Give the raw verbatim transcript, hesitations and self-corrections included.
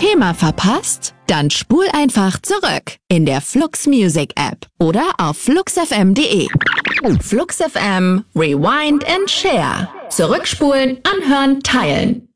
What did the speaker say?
Thema verpasst? Dann spul einfach zurück in der Flux Music App oder auf flux f m punkt de. Flux F M, Rewind and Share. Zurückspulen, anhören, teilen.